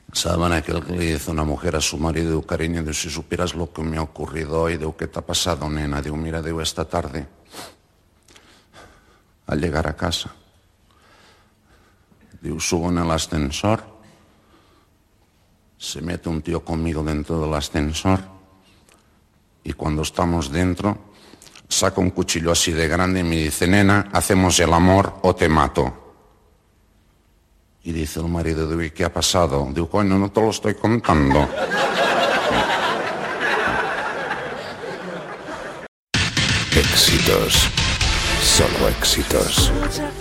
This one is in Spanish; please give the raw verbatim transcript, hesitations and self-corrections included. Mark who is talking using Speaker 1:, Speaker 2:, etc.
Speaker 1: Saben aquel que le dice una mujer a su marido, diu, cariño, diu, si supieras lo que me ha ocurrido hoy, diu, ¿qué te ha pasado, nena? Diu, mira, diu, esta tarde, al llegar a casa, diu, subo en el ascensor, se mete un tío conmigo dentro del ascensor y cuando estamos dentro saca un cuchillo así de grande y me dice, nena, ¿hacemos el amor o te mato? Y dice el marido, digo, ¿y qué ha pasado? Digo, coño, no te lo estoy contando.
Speaker 2: Éxitos, solo éxitos.